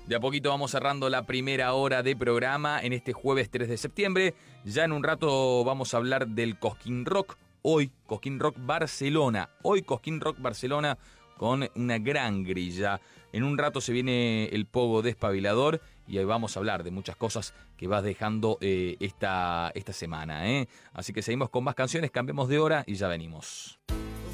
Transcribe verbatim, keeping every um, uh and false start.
De a poquito vamos cerrando la primera hora de programa en este jueves tres de septiembre. Ya en un rato vamos a hablar del Cosquín Rock. Hoy Cosquín Rock Barcelona. Hoy Cosquín Rock Barcelona con una gran grilla. En un rato se viene el Pogo Despabilador y ahí vamos a hablar de muchas cosas que vas dejando eh, esta, esta semana. ¿eh? Así que seguimos con más canciones, cambiemos de hora y ya venimos.